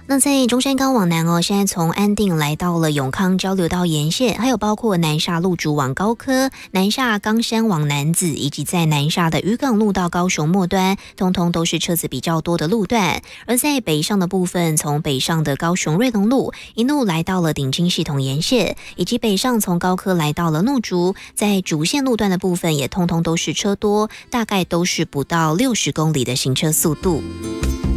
那在中山高往南现在从安定来到了永康交流道沿线，还有包括南沙路竹往高科、南沙冈山往南子，以及在南沙的渔港路到高雄末端，通通都是车子比较多的路段。而在北上的部分，从北上的高雄瑞隆路一路来到了顶金系统沿线，以及北上从高科来到了怒竹，在主线路段的部分也通通都是车多，大概都是不到60公里的行车速度。